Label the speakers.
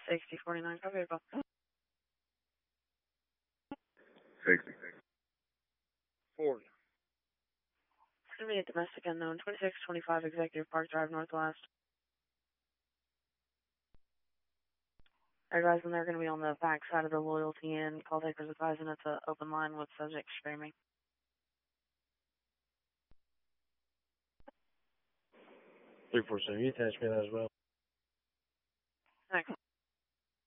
Speaker 1: 6049, copy about
Speaker 2: 60.
Speaker 3: 40.
Speaker 1: It's going to be a domestic unknown, 2625 Executive Park Drive Northwest. Advising they're going to be on the back side of the Loyalty Inn. Call takers advising it's an open line with subject screaming.
Speaker 3: 347, you attach me that as well.
Speaker 1: Thanks.